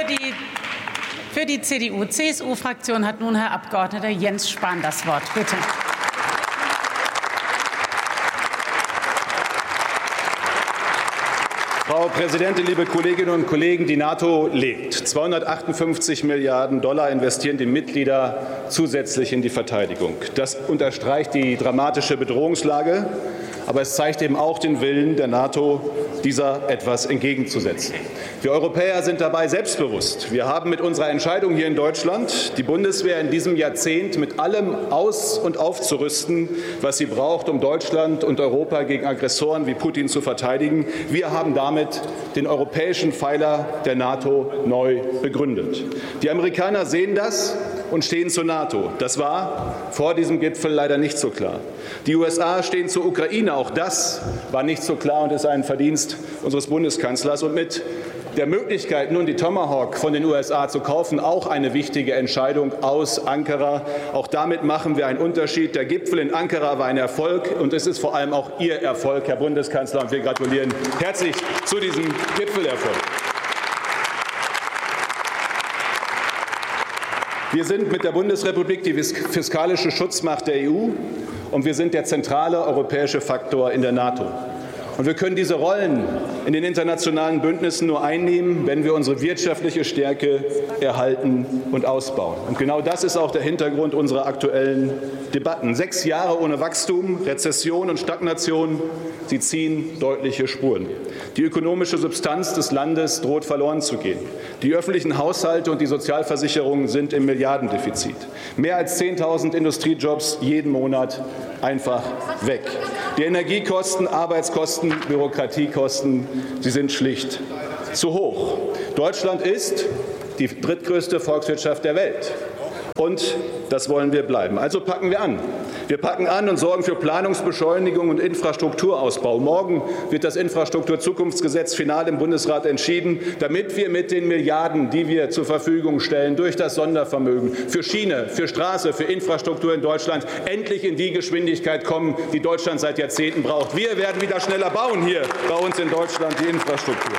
Für die CDU-CSU-Fraktion hat nun Herr Abgeordneter Jens Spahn das Wort. Bitte. Frau Präsidentin, liebe Kolleginnen und Kollegen! Die NATO lebt. 258 Milliarden $ investieren die Mitglieder zusätzlich in die Verteidigung. Das unterstreicht die dramatische Bedrohungslage, aber es zeigt eben auch den Willen der NATO, dieser etwas entgegenzusetzen. Wir Europäer sind dabei selbstbewusst. Wir haben mit unserer Entscheidung hier in Deutschland die Bundeswehr in diesem Jahrzehnt mit allem aus- und aufzurüsten, was sie braucht, um Deutschland und Europa gegen Aggressoren wie Putin zu verteidigen. Wir haben damit den europäischen Pfeiler der NATO neu begründet. Die Amerikaner sehen das und stehen zur NATO. Das war vor diesem Gipfel leider nicht so klar. Die USA stehen zur Ukraine. Auch das war nicht so klar und ist ein Verdienst unseres Bundeskanzlers. Und mit der Möglichkeit, nun die Tomahawk von den USA zu kaufen, auch eine wichtige Entscheidung aus Ankara. Auch damit machen wir einen Unterschied. Der Gipfel in Ankara war ein Erfolg, und es ist vor allem auch Ihr Erfolg, Herr Bundeskanzler, und wir gratulieren herzlich zu diesem Gipfelerfolg. Wir sind mit der Bundesrepublik die fiskalische Schutzmacht der EU, und wir sind der zentrale europäische Faktor in der NATO. Und wir können diese Rollen in den internationalen Bündnissen nur einnehmen, wenn wir unsere wirtschaftliche Stärke erhalten und ausbauen. Und genau das ist auch der Hintergrund unserer aktuellen Debatten. 6 Jahre ohne Wachstum, Rezession und Stagnation, sie ziehen deutliche Spuren. Die ökonomische Substanz des Landes droht verloren zu gehen. Die öffentlichen Haushalte und die Sozialversicherungen sind im Milliardendefizit. Mehr als 10.000 Industriejobs jeden Monat einfach weg. Die Energiekosten, Arbeitskosten, Bürokratiekosten, sie sind schlicht zu hoch. Deutschland ist die drittgrößte Volkswirtschaft der Welt. Und das wollen wir bleiben. Also packen wir an. Wir packen an und sorgen für Planungsbeschleunigung und Infrastrukturausbau. Morgen wird das Infrastrukturzukunftsgesetz final im Bundesrat entschieden, damit wir mit den Milliarden, die wir zur Verfügung stellen, durch das Sondervermögen für Schiene, für Straße, für Infrastruktur in Deutschland endlich in die Geschwindigkeit kommen, die Deutschland seit Jahrzehnten braucht. Wir werden wieder schneller bauen hier bei uns in Deutschland die Infrastruktur.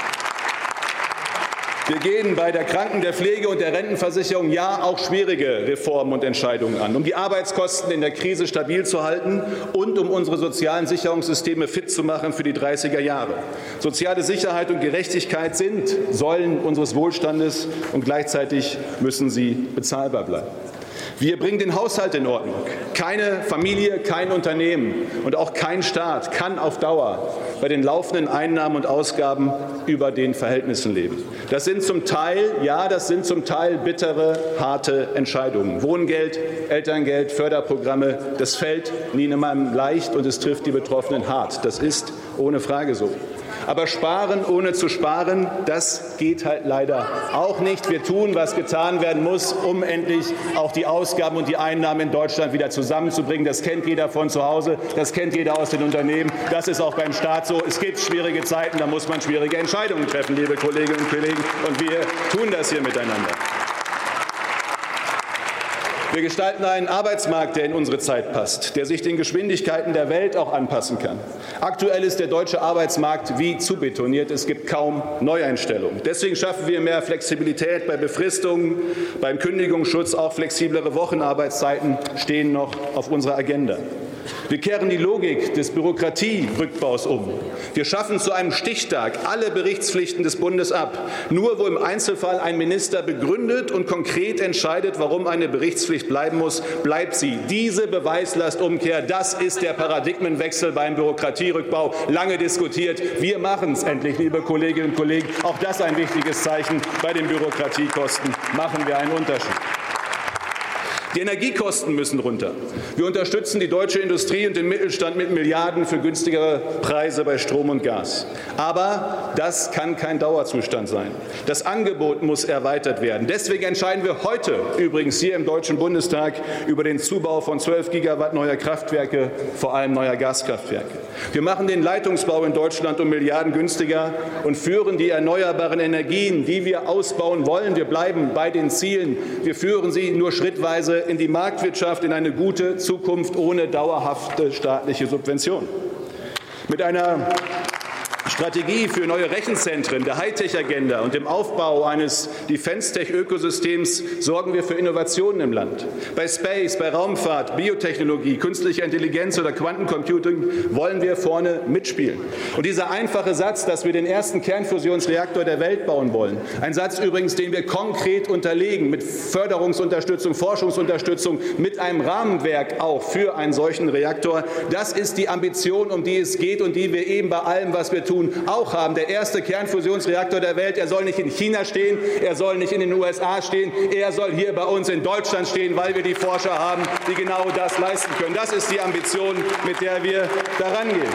Wir gehen bei der Kranken-, der Pflege- und der Rentenversicherung ja auch schwierige Reformen und Entscheidungen an, um die Arbeitskosten in der Krise stabil zu halten und um unsere sozialen Sicherungssysteme fit zu machen für die 30er Jahre. Soziale Sicherheit und Gerechtigkeit sind Säulen unseres Wohlstandes, und gleichzeitig müssen sie bezahlbar bleiben. Wir bringen den Haushalt in Ordnung. Keine Familie, kein Unternehmen und auch kein Staat kann auf Dauer bei den laufenden Einnahmen und Ausgaben über den Verhältnissen leben. Das sind zum Teil bittere, harte Entscheidungen. Wohngeld, Elterngeld, Förderprogramme, das fällt niemandem leicht und es trifft die Betroffenen hart. Das ist ohne Frage so. Aber sparen ohne zu sparen, das geht halt leider auch nicht. Wir tun, was getan werden muss, um endlich auch die Ausgaben und die Einnahmen in Deutschland wieder zusammenzubringen. Das kennt jeder von zu Hause, das kennt jeder aus den Unternehmen. Das ist auch beim Staat so. Es gibt schwierige Zeiten, da muss man schwierige Entscheidungen treffen, liebe Kolleginnen und Kollegen. Und wir tun das hier miteinander. Wir gestalten einen Arbeitsmarkt, der in unsere Zeit passt, der sich den Geschwindigkeiten der Welt auch anpassen kann. Aktuell ist der deutsche Arbeitsmarkt wie zubetoniert. Es gibt kaum Neueinstellungen. Deswegen schaffen wir mehr Flexibilität bei Befristungen, beim Kündigungsschutz. Auch flexiblere Wochenarbeitszeiten stehen noch auf unserer Agenda. Wir kehren die Logik des Bürokratierückbaus um. Wir schaffen zu einem Stichtag alle Berichtspflichten des Bundes ab. Nur wo im Einzelfall ein Minister begründet und konkret entscheidet, warum eine Berichtspflicht bleiben muss, bleibt sie. Diese Beweislastumkehr, das ist der Paradigmenwechsel beim Bürokratierückbau. Lange diskutiert. Wir machen es endlich, liebe Kolleginnen und Kollegen. Auch das ein wichtiges Zeichen. Bei den Bürokratiekosten machen wir einen Unterschied. Die Energiekosten müssen runter. Wir unterstützen die deutsche Industrie und den Mittelstand mit Milliarden für günstigere Preise bei Strom und Gas. Aber das kann kein Dauerzustand sein. Das Angebot muss erweitert werden. Deswegen entscheiden wir heute übrigens hier im Deutschen Bundestag über den Zubau von 12 Gigawatt neuer Kraftwerke, vor allem neuer Gaskraftwerke. Wir machen den Leitungsbau in Deutschland um Milliarden günstiger und führen die erneuerbaren Energien, die wir ausbauen wollen. Wir bleiben bei den Zielen. Wir führen sie nur schrittweise in die Marktwirtschaft, in eine gute Zukunft ohne dauerhafte staatliche Subvention. Mit einer Strategie für neue Rechenzentren, der Hightech-Agenda und dem Aufbau eines Defense-Tech-Ökosystems sorgen wir für Innovationen im Land. Bei Space, bei Raumfahrt, Biotechnologie, künstlicher Intelligenz oder Quantencomputing wollen wir vorne mitspielen. Und dieser einfache Satz, dass wir den ersten Kernfusionsreaktor der Welt bauen wollen, ein Satz übrigens, den wir konkret unterlegen mit Förderungsunterstützung, Forschungsunterstützung, mit einem Rahmenwerk auch für einen solchen Reaktor, das ist die Ambition, um die es geht und die wir eben bei allem, was wir tun, auch haben. Der erste Kernfusionsreaktor der Welt, er soll nicht in China stehen, er soll nicht in den USA stehen, er soll hier bei uns in Deutschland stehen, weil wir die Forscher haben, die genau das leisten können. Das ist die Ambition, mit der wir daran gehen.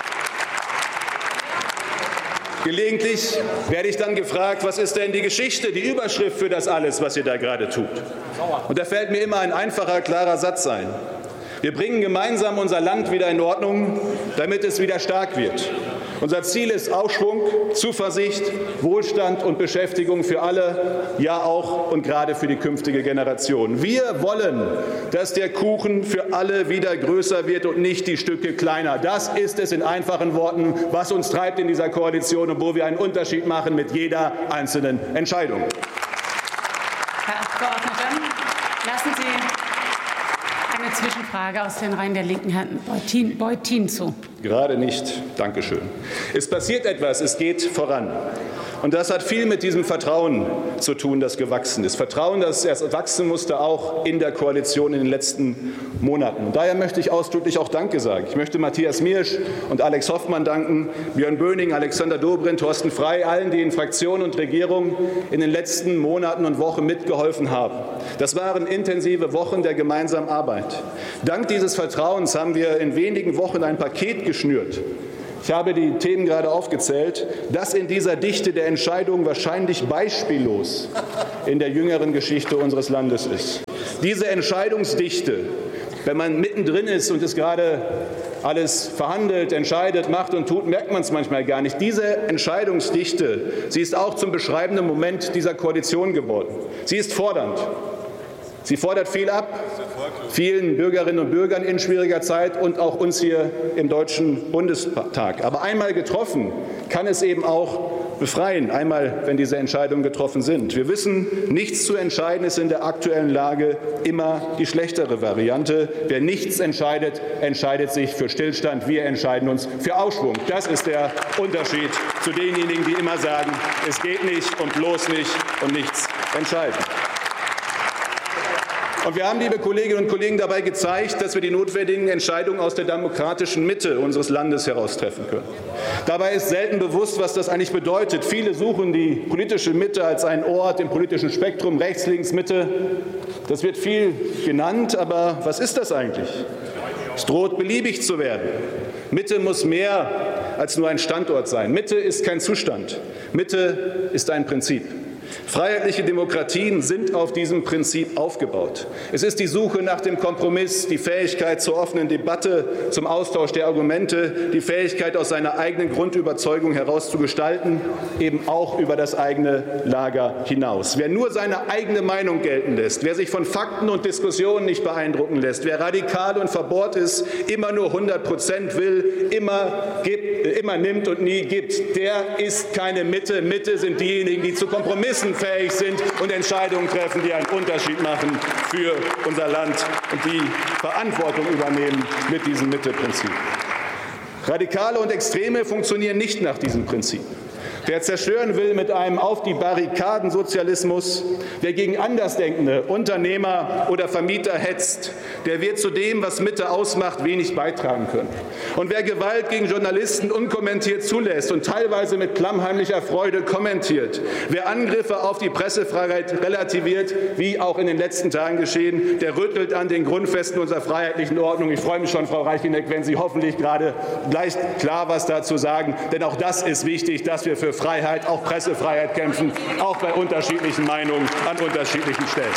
Gelegentlich werde ich dann gefragt, was ist denn die Geschichte, die Überschrift für das alles, was ihr da gerade tut? Und da fällt mir immer ein einfacher, klarer Satz ein. Wir bringen gemeinsam unser Land wieder in Ordnung, damit es wieder stark wird. Unser Ziel ist Aufschwung, Zuversicht, Wohlstand und Beschäftigung für alle, ja auch und gerade für die künftige Generation. Wir wollen, dass der Kuchen für alle wieder größer wird und nicht die Stücke kleiner. Das ist es in einfachen Worten, was uns treibt in dieser Koalition und wo wir einen Unterschied machen mit jeder einzelnen Entscheidung. Herr Abgeordneter, lassen Sie eine Zwischenfrage aus den Reihen der Linken Herrn Beutin zu. Gerade nicht. Dankeschön. Es passiert etwas, es geht voran. Und das hat viel mit diesem Vertrauen zu tun, das gewachsen ist. Vertrauen, das erst wachsen musste, auch in der Koalition in den letzten Monaten. Und daher möchte ich ausdrücklich auch Danke sagen. Ich möchte Matthias Miersch und Alex Hoffmann danken, Björn Böning, Alexander Dobrindt, Thorsten Frey, allen, die in Fraktion und Regierung in den letzten Monaten und Wochen mitgeholfen haben. Das waren intensive Wochen der gemeinsamen Arbeit. Dank dieses Vertrauens haben wir in wenigen Wochen ein Paket geschnürt. Ich habe die Themen gerade aufgezählt, das in dieser Dichte der Entscheidungen wahrscheinlich beispiellos in der jüngeren Geschichte unseres Landes ist. Diese Entscheidungsdichte, wenn man mittendrin ist und es gerade alles verhandelt, entscheidet, macht und tut, merkt man es manchmal gar nicht. Diese Entscheidungsdichte, sie ist auch zum beschreibenden Moment dieser Koalition geworden. Sie ist fordernd. Sie fordert viel ab, vielen Bürgerinnen und Bürgern in schwieriger Zeit und auch uns hier im Deutschen Bundestag. Aber einmal getroffen, kann es eben auch befreien, einmal, wenn diese Entscheidungen getroffen sind. Wir wissen, nichts zu entscheiden ist in der aktuellen Lage immer die schlechtere Variante. Wer nichts entscheidet, entscheidet sich für Stillstand. Wir entscheiden uns für Aufschwung. Das ist der Unterschied zu denjenigen, die immer sagen, es geht nicht und bloß nicht und nichts entscheiden. Und wir haben, liebe Kolleginnen und Kollegen, dabei gezeigt, dass wir die notwendigen Entscheidungen aus der demokratischen Mitte unseres Landes heraus treffen können. Dabei ist selten bewusst, was das eigentlich bedeutet. Viele suchen die politische Mitte als einen Ort im politischen Spektrum, rechts, links, Mitte. Das wird viel genannt, aber was ist das eigentlich? Es droht beliebig zu werden. Mitte muss mehr als nur ein Standort sein. Mitte ist kein Zustand. Mitte ist ein Prinzip. Freiheitliche Demokratien sind auf diesem Prinzip aufgebaut. Es ist die Suche nach dem Kompromiss, die Fähigkeit zur offenen Debatte, zum Austausch der Argumente, die Fähigkeit, aus seiner eigenen Grundüberzeugung heraus zu gestalten, eben auch über das eigene Lager hinaus. Wer nur seine eigene Meinung gelten lässt, wer sich von Fakten und Diskussionen nicht beeindrucken lässt, wer radikal und verbohrt ist, immer nur 100% will, immer nimmt und nie gibt, der ist keine Mitte. Mitte sind diejenigen, die zu Kompromissen fähig sind und Entscheidungen treffen, die einen Unterschied machen für unser Land und die Verantwortung übernehmen mit diesem Mitte-Prinzip. Radikale und Extreme funktionieren nicht nach diesem Prinzip. Wer zerstören will mit einem Auf-die-Barrikaden-Sozialismus, wer gegen Andersdenkende, Unternehmer oder Vermieter hetzt, der wird zu dem, was Mitte ausmacht, wenig beitragen können. Und wer Gewalt gegen Journalisten unkommentiert zulässt und teilweise mit klammheimlicher Freude kommentiert, wer Angriffe auf die Pressefreiheit relativiert, wie auch in den letzten Tagen geschehen, der rüttelt an den Grundfesten unserer freiheitlichen Ordnung. Ich freue mich schon, Frau Reicheneck, wenn Sie hoffentlich gerade gleich klar was dazu sagen, denn auch das ist wichtig, dass wir für Freiheit, auch Pressefreiheit kämpfen, auch bei unterschiedlichen Meinungen an unterschiedlichen Stellen.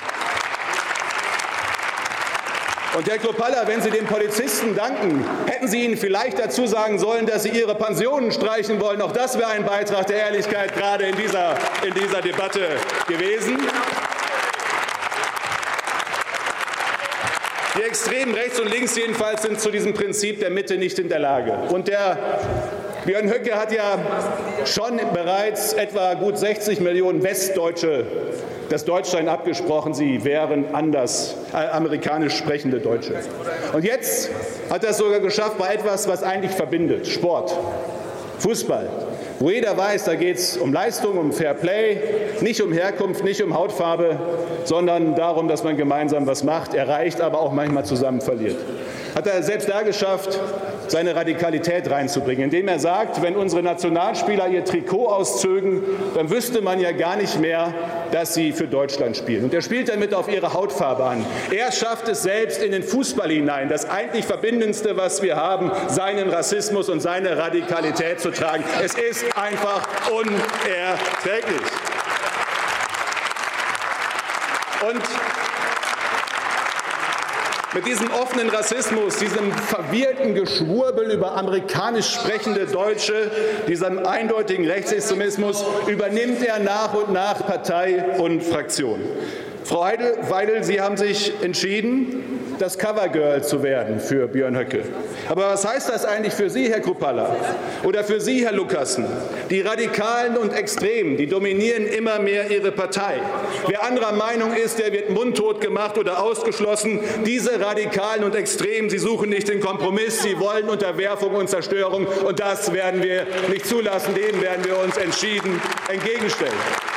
Und Herr Kropalla, wenn Sie den Polizisten danken, hätten Sie ihnen vielleicht dazu sagen sollen, dass Sie ihre Pensionen streichen wollen. Auch das wäre ein Beitrag der Ehrlichkeit gerade in dieser Debatte gewesen. Die Extremen rechts und links jedenfalls sind zu diesem Prinzip der Mitte nicht in der Lage. Und der Björn Höcke hat ja schon bereits etwa gut 60 Millionen Westdeutsche das Deutschsein abgesprochen, sie wären anders amerikanisch sprechende Deutsche. Und jetzt hat er es sogar geschafft bei etwas, was eigentlich verbindet: Sport, Fußball, wo jeder weiß, da geht es um Leistung, um Fair Play, nicht um Herkunft, nicht um Hautfarbe, sondern darum, dass man gemeinsam was macht, erreicht, aber auch manchmal zusammen verliert. Hat er selbst da geschafft, seine Radikalität reinzubringen, indem er sagt, wenn unsere Nationalspieler ihr Trikot auszögen, dann wüsste man ja gar nicht mehr, dass sie für Deutschland spielen. Und er spielt damit auf ihre Hautfarbe an. Er schafft es selbst in den Fußball hinein, das eigentlich Verbindendste, was wir haben, seinen Rassismus und seine Radikalität zu tragen. Es ist einfach unerträglich. Und mit diesem offenen Rassismus, diesem verwirrten Geschwurbel über amerikanisch sprechende Deutsche, diesem eindeutigen Rechtsextremismus übernimmt er nach und nach Partei und Fraktion. Frau Weidel, Sie haben sich entschieden, das Covergirl zu werden für Björn Höcke. Aber was heißt das eigentlich für Sie, Herr Kruppalla, oder für Sie, Herr Lucassen? Die Radikalen und Extremen, die dominieren immer mehr Ihre Partei. Wer anderer Meinung ist, der wird mundtot gemacht oder ausgeschlossen. Diese Radikalen und Extremen, sie suchen nicht den Kompromiss, sie wollen Unterwerfung und Zerstörung. Und das werden wir nicht zulassen. Dem werden wir uns entschieden entgegenstellen.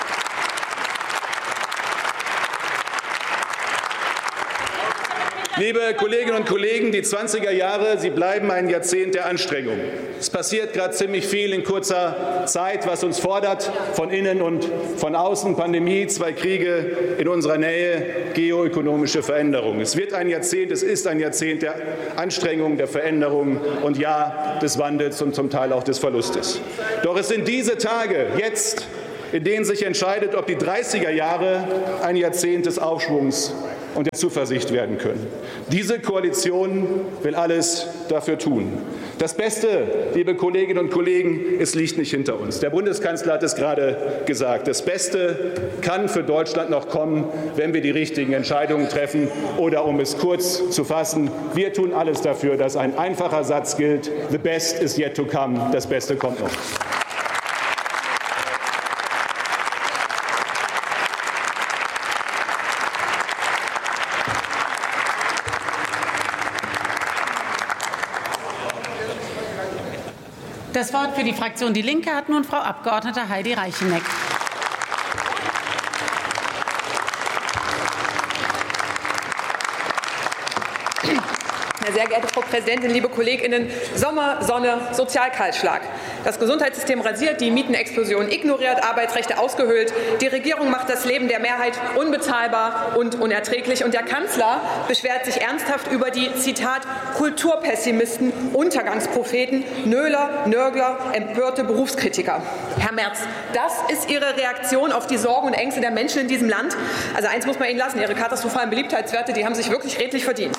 Liebe Kolleginnen und Kollegen, die 20er Jahre, sie bleiben ein Jahrzehnt der Anstrengung. Es passiert gerade ziemlich viel in kurzer Zeit, was uns fordert, von innen und von außen: Pandemie, 2 Kriege in unserer Nähe, geoökonomische Veränderungen. Es wird ein Jahrzehnt, es ist ein Jahrzehnt der Anstrengung, der Veränderung und ja, des Wandels und zum Teil auch des Verlustes. Doch es sind diese Tage jetzt, in denen sich entscheidet, ob die 30er Jahre ein Jahrzehnt des Aufschwungs und der Zuversicht werden können. Diese Koalition will alles dafür tun. Das Beste, liebe Kolleginnen und Kollegen, es liegt nicht hinter uns. Der Bundeskanzler hat es gerade gesagt. Das Beste kann für Deutschland noch kommen, wenn wir die richtigen Entscheidungen treffen. Oder um es kurz zu fassen: Wir tun alles dafür, dass ein einfacher Satz gilt: The best is yet to come. Das Beste kommt noch. Das Wort für die Fraktion Die Linke hat nun Frau Abgeordnete Heidi Reicheneck. Sehr geehrte Frau Präsidentin, liebe KollegInnen! Sommer, Sonne, Sozialkahlschlag. Das Gesundheitssystem rasiert, die Mietenexplosion ignoriert, Arbeitsrechte ausgehöhlt. Die Regierung macht das Leben der Mehrheit unbezahlbar und unerträglich. Und der Kanzler beschwert sich ernsthaft über die, Zitat, Kulturpessimisten, Untergangspropheten, Nöler, Nörgler, empörte Berufskritiker. Herr Merz, das ist Ihre Reaktion auf die Sorgen und Ängste der Menschen in diesem Land? Also eins muss man Ihnen lassen: Ihre katastrophalen Beliebtheitswerte, die haben sich wirklich redlich verdient.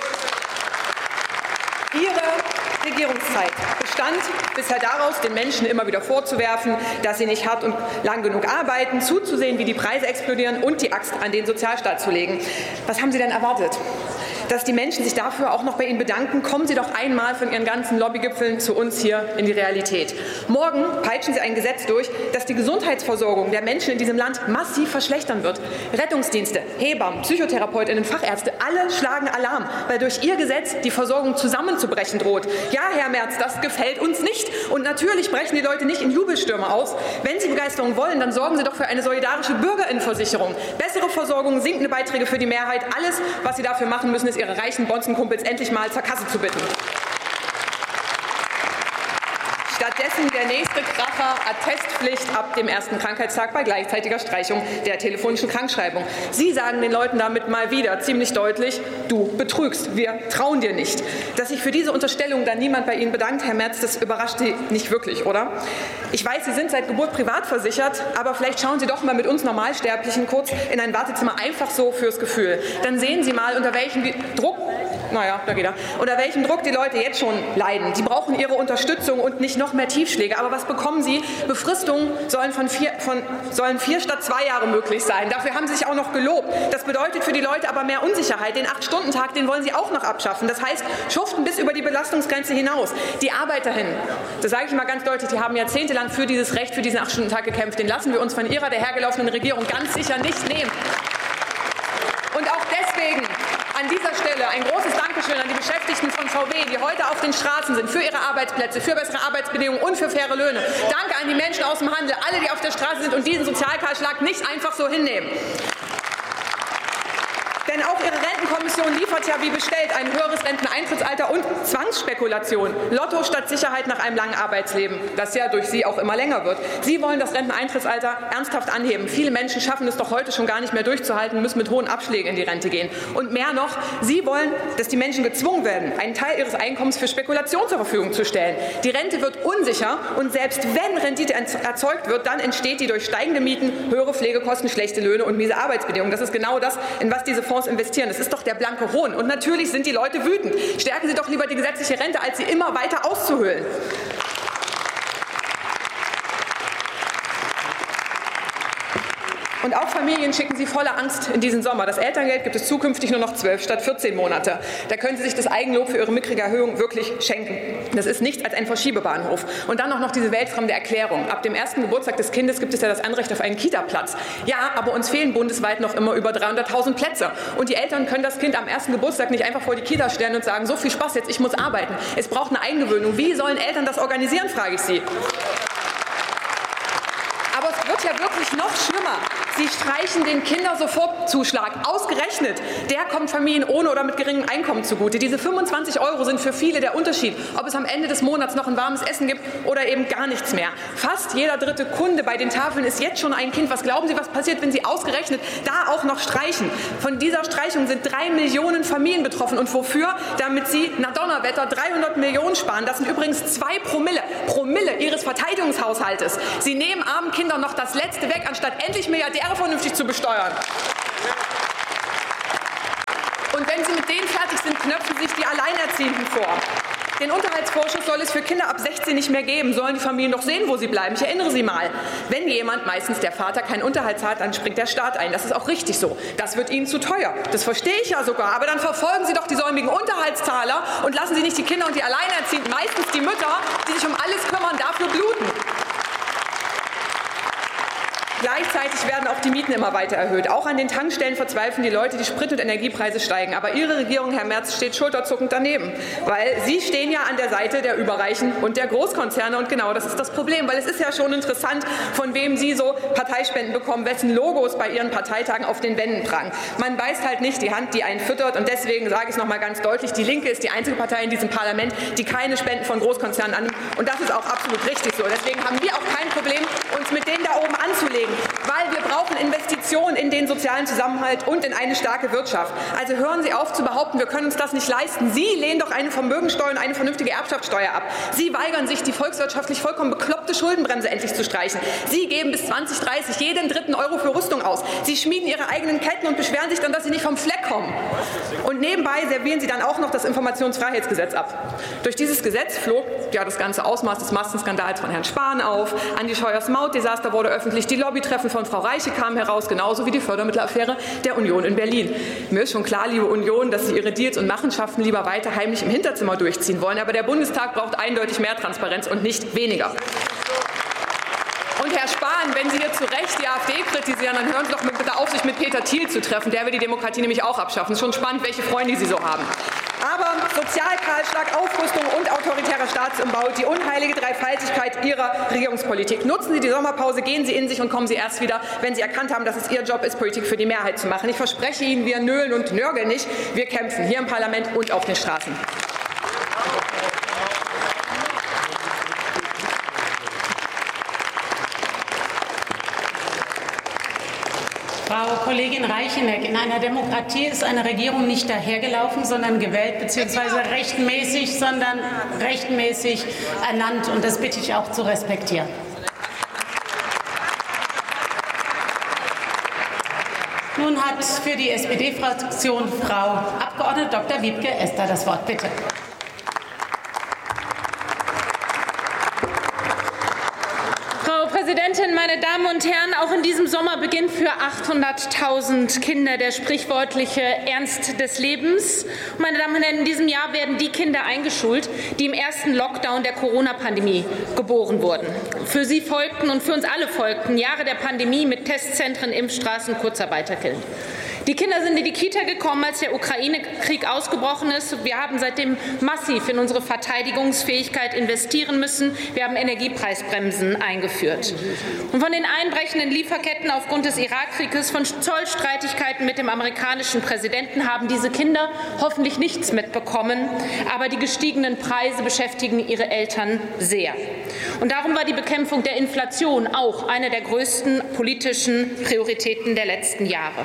Ihre Regierungszeit bestand bisher daraus, den Menschen immer wieder vorzuwerfen, dass sie nicht hart und lang genug arbeiten, zuzusehen, wie die Preise explodieren und die Axt an den Sozialstaat zu legen. Was haben Sie denn erwartet? Dass die Menschen sich dafür auch noch bei Ihnen bedanken? Kommen Sie doch einmal von Ihren ganzen Lobbygipfeln zu uns hier in die Realität. Morgen peitschen Sie ein Gesetz durch, das die Gesundheitsversorgung der Menschen in diesem Land massiv verschlechtern wird. Rettungsdienste, Hebammen, PsychotherapeutInnen, Fachärzte, alle schlagen Alarm, weil durch Ihr Gesetz die Versorgung zusammenzubrechen droht. Ja, Herr Merz, das gefällt uns nicht. Und natürlich brechen die Leute nicht in Jubelstürme aus. Wenn Sie Begeisterung wollen, dann sorgen Sie doch für eine solidarische Bürgerinnenversicherung. Bessere Versorgung, sinkende Beiträge für die Mehrheit. Alles, was Sie dafür machen müssen, ist Ihre reichen Bonzenkumpels endlich mal zur Kasse zu bitten. Stattdessen der nächste Kracher: Attestpflicht ab dem ersten Krankheitstag bei gleichzeitiger Streichung der telefonischen Krankschreibung. Sie sagen den Leuten damit mal wieder ziemlich deutlich: Du betrügst, wir trauen dir nicht. Dass sich für diese Unterstellung dann niemand bei Ihnen bedankt, Herr Merz, das überrascht Sie nicht wirklich, oder? Ich weiß, Sie sind seit Geburt privat versichert, aber vielleicht schauen Sie doch mal mit uns Normalsterblichen kurz in ein Wartezimmer, einfach so fürs Gefühl. Dann sehen Sie mal, unter welchem Druck naja, da geht er. Unter welchem Druck die Leute jetzt schon leiden. Sie brauchen ihre Unterstützung und nicht noch mehr Tiefschläge. Aber was bekommen sie? Befristungen sollen 4 statt 2 Jahre möglich sein. Dafür haben sie sich auch noch gelobt. Das bedeutet für die Leute aber mehr Unsicherheit. Den 8-Stunden-Tag, den wollen sie auch noch abschaffen. Das heißt, schuften bis über die Belastungsgrenze hinaus. Die Arbeiterinnen, das sage ich mal ganz deutlich, die haben jahrzehntelang für dieses Recht, für diesen 8-Stunden-Tag gekämpft. Den lassen wir uns von ihrer dahergelaufenen Regierung ganz sicher nicht nehmen. Und auch deswegen an dieser Stelle ein großes Dankeschön an die Beschäftigten von VW, die heute auf den Straßen sind, für ihre Arbeitsplätze, für bessere Arbeitsbedingungen und für faire Löhne. Danke an die Menschen aus dem Handel, alle, die auf der Straße sind und diesen Sozialkahlschlag nicht einfach so hinnehmen. Denn auch Ihre Rentenkommission liefert ja wie bestellt ein höheres Renteneintrittsalter und Zwangsspekulation. Lotto statt Sicherheit nach einem langen Arbeitsleben, das ja durch Sie auch immer länger wird. Sie wollen das Renteneintrittsalter ernsthaft anheben. Viele Menschen schaffen es doch heute schon gar nicht mehr durchzuhalten, müssen mit hohen Abschlägen in die Rente gehen. Und mehr noch, Sie wollen, dass die Menschen gezwungen werden, einen Teil ihres Einkommens für Spekulation zur Verfügung zu stellen. Die Rente wird unsicher und selbst wenn Rendite erzeugt wird, dann entsteht die durch steigende Mieten, höhere Pflegekosten, schlechte Löhne und miese Arbeitsbedingungen. Das ist genau das, in was diese Fonds investieren. Das ist doch der blanke Hohn. Und natürlich sind die Leute wütend. Stärken Sie doch lieber die gesetzliche Rente, als sie immer weiter auszuhöhlen. Und auch Familien schicken Sie voller Angst in diesen Sommer. Das Elterngeld gibt es zukünftig nur noch 12 statt 14 Monate. Da können Sie sich das Eigenlob für Ihre mickrige Erhöhung wirklich schenken. Das ist nichts als ein Verschiebebahnhof. Und dann auch noch diese weltfremde Erklärung. Ab dem ersten Geburtstag des Kindes gibt es ja das Anrecht auf einen Kita-Platz. Ja, aber uns fehlen bundesweit noch immer über 300.000 Plätze. Und die Eltern können das Kind am ersten Geburtstag nicht einfach vor die Kita stellen und sagen, so viel Spaß jetzt, ich muss arbeiten. Es braucht eine Eingewöhnung. Wie sollen Eltern das organisieren, frage ich Sie. Aber es wird ja wirklich noch schlimmer. Sie streichen den Kindersofortzuschlag. Ausgerechnet, der kommt Familien ohne oder mit geringem Einkommen zugute. Diese 25 € sind für viele der Unterschied, ob es am Ende des Monats noch ein warmes Essen gibt oder eben gar nichts mehr. Fast jeder dritte Kunde bei den Tafeln ist jetzt schon ein Kind. Was glauben Sie, was passiert, wenn Sie ausgerechnet da auch noch streichen? Von dieser Streichung sind 3 Millionen Familien betroffen. Und wofür? Damit Sie, na Donnerwetter, 300 Millionen sparen. Das sind übrigens 2 Promille Ihres Verteidigungshaushaltes. Sie nehmen armen Kindern noch das Letzte weg, anstatt endlich Milliardäre vernünftig zu besteuern. Und wenn Sie mit denen fertig sind, knöpfen sich die Alleinerziehenden vor. Den Unterhaltsvorschuss soll es für Kinder ab 16 nicht mehr geben. Sollen die Familien doch sehen, wo sie bleiben. Ich erinnere Sie mal, wenn jemand, meistens der Vater, keinen Unterhalt zahlt, dann springt der Staat ein. Das ist auch richtig so. Das wird Ihnen zu teuer. Das verstehe ich ja sogar. Aber dann verfolgen Sie doch die säumigen Unterhaltszahler und lassen Sie nicht die Kinder und die Alleinerziehenden, meistens die Mütter, die sich um alles kümmern, dafür bluten. Gleichzeitig werden auch die Mieten immer weiter erhöht. Auch an den Tankstellen verzweifeln die Leute, die Sprit- und Energiepreise steigen. Aber Ihre Regierung, Herr Merz, steht schulterzuckend daneben. Weil Sie stehen ja an der Seite der Überreichen und der Großkonzerne. Und genau das ist das Problem. Weil es ist ja schon interessant, von wem Sie so Parteispenden bekommen, wessen Logos bei Ihren Parteitagen auf den Wänden prangen. Man beißt halt nicht die Hand, die einen füttert. Und deswegen sage ich es noch mal ganz deutlich, die Linke ist die einzige Partei in diesem Parlament, die keine Spenden von Großkonzernen annimmt. Und das ist auch absolut richtig so. Deswegen haben wir auch kein Problem, uns mit denen da oben anzulegen. Weil wir brauchen Investitionen in den sozialen Zusammenhalt und in eine starke Wirtschaft. Also hören Sie auf zu behaupten, wir können uns das nicht leisten. Sie lehnen doch eine Vermögensteuer und eine vernünftige Erbschaftssteuer ab. Sie weigern sich, die volkswirtschaftlich vollkommen bekloppte Schuldenbremse endlich zu streichen. Sie geben bis 2030 jeden dritten Euro für Rüstung aus. Sie schmieden Ihre eigenen Ketten und beschweren sich dann, dass Sie nicht vom Fleck kommen. Und nebenbei servieren Sie dann auch noch das Informationsfreiheitsgesetz ab. Durch dieses Gesetz flog ja das ganze Ausmaß des Massenskandals von Herrn Spahn auf. Andi Scheuers Mautdesaster wurde öffentlich. Die Lobbytreffen von Frau Reiche kamen heraus, genauso wie die Fördermittelaffäre der Union in Berlin. Mir ist schon klar, liebe Union, dass Sie Ihre Deals und Machenschaften lieber weiter heimlich im Hinterzimmer durchziehen wollen. Aber der Bundestag braucht eindeutig mehr Transparenz und nicht weniger. Und Herr Spahn, wenn Sie hier zu Recht die AfD kritisieren, dann hören Sie doch bitte auf, sich mit Peter Thiel zu treffen. Der will die Demokratie nämlich auch abschaffen. Es ist schon spannend, welche Freunde Sie so haben. Aber Sozialkahlschlag, Aufrüstung und autoritärer Staatsumbau, die unheilige Dreifaltigkeit Ihrer Regierungspolitik. Nutzen Sie die Sommerpause, gehen Sie in sich und kommen Sie erst wieder, wenn Sie erkannt haben, dass es Ihr Job ist, Politik für die Mehrheit zu machen. Ich verspreche Ihnen, wir nölen und nörgeln nicht. Wir kämpfen hier im Parlament und auf den Straßen. Frau Kollegin Reicheneck, in einer Demokratie ist eine Regierung nicht dahergelaufen, sondern gewählt bzw. rechtmäßig ernannt. Und das bitte ich auch zu respektieren. Nun Nun hat für die SPD-Fraktion Frau Abg. Dr. Wiebke Esther das Wort. Bitte. Frau Präsidentin, meine Damen und Herren! Auch in diesem Sommer beginnt für 800.000 Kinder der sprichwörtliche Ernst des Lebens. Meine Damen und Herren, in diesem Jahr werden die Kinder eingeschult, die im ersten Lockdown der Corona-Pandemie geboren wurden. Für sie folgten und für uns alle folgten Jahre der Pandemie mit Testzentren, Impfstraßen, Kurzarbeitergeld. Die Kinder sind in die Kita gekommen, als der Ukraine-Krieg ausgebrochen ist. Wir haben seitdem massiv in unsere Verteidigungsfähigkeit investieren müssen. Wir haben Energiepreisbremsen eingeführt. Und von den einbrechenden Lieferketten aufgrund des Irakkrieges, von Zollstreitigkeiten mit dem amerikanischen Präsidenten haben diese Kinder hoffentlich nichts mitbekommen. Aber die gestiegenen Preise beschäftigen ihre Eltern sehr. Und darum war die Bekämpfung der Inflation auch eine der größten politischen Prioritäten der letzten Jahre.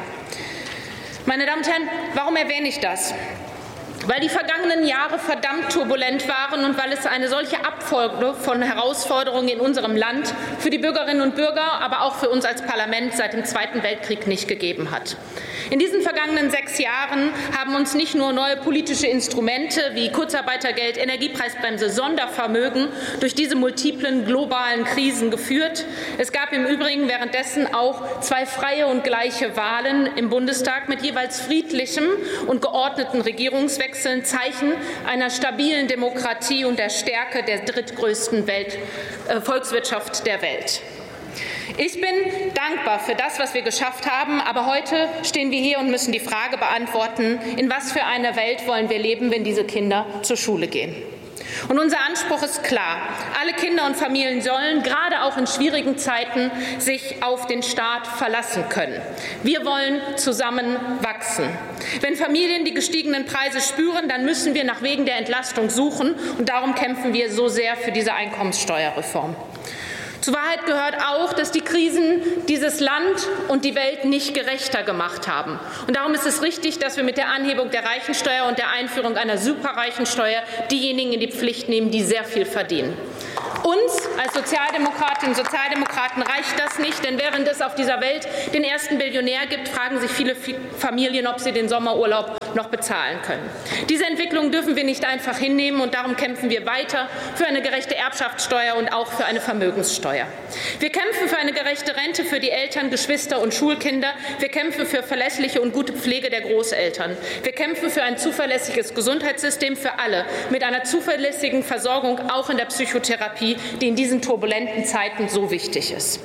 Meine Damen und Herren, warum erwähne ich das? Weil die vergangenen Jahre verdammt turbulent waren und weil es eine solche Abfolge von Herausforderungen in unserem Land für die Bürgerinnen und Bürger, aber auch für uns als Parlament seit dem Zweiten Weltkrieg nicht gegeben hat. In diesen vergangenen 6 Jahren haben uns nicht nur neue politische Instrumente wie Kurzarbeitergeld, Energiepreisbremse, Sondervermögen durch diese multiplen globalen Krisen geführt. Es gab im Übrigen währenddessen auch 2 freie und gleiche Wahlen im Bundestag mit jeweils friedlichem und geordneten Regierungswechseln, Zeichen einer stabilen Demokratie und der Stärke der drittgrößten Volkswirtschaft der Welt. Ich bin dankbar für das, was wir geschafft haben, aber heute stehen wir hier und müssen die Frage beantworten, in was für einer Welt wollen wir leben, wenn diese Kinder zur Schule gehen. Und unser Anspruch ist klar. Alle Kinder und Familien sollen, gerade auch in schwierigen Zeiten, sich auf den Staat verlassen können. Wir wollen zusammen wachsen. Wenn Familien die gestiegenen Preise spüren, dann müssen wir nach Wegen der Entlastung suchen. Und darum kämpfen wir so sehr für diese Einkommenssteuerreform. Zur Wahrheit gehört auch, dass die Krisen dieses Land und die Welt nicht gerechter gemacht haben. Und darum ist es richtig, dass wir mit der Anhebung der Reichensteuer und der Einführung einer Superreichensteuer diejenigen in die Pflicht nehmen, die sehr viel verdienen. Uns als Sozialdemokratinnen und Sozialdemokraten reicht das nicht, denn während es auf dieser Welt den ersten Billionär gibt, fragen sich viele Familien, ob sie den Sommerurlaub noch bezahlen können. Diese Entwicklung dürfen wir nicht einfach hinnehmen, und darum kämpfen wir weiter für eine gerechte Erbschaftssteuer und auch für eine Vermögenssteuer. Wir kämpfen für eine gerechte Rente für die Eltern, Geschwister und Schulkinder. Wir kämpfen für verlässliche und gute Pflege der Großeltern. Wir kämpfen für ein zuverlässiges Gesundheitssystem für alle mit einer zuverlässigen Versorgung auch in der Psychotherapie, die in diesen turbulenten Zeiten so wichtig ist.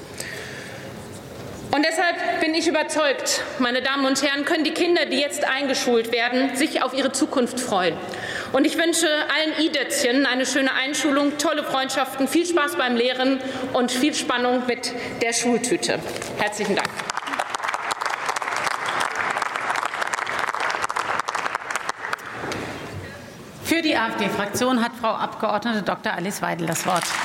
Und deshalb bin ich überzeugt, meine Damen und Herren, können die Kinder, die jetzt eingeschult werden, sich auf ihre Zukunft freuen. Und ich wünsche allen I-Dötzchen eine schöne Einschulung, tolle Freundschaften, viel Spaß beim Lehren und viel Spannung mit der Schultüte. Herzlichen Dank. Für die AfD-Fraktion hat Frau Abg. Dr. Alice Weidel das Wort.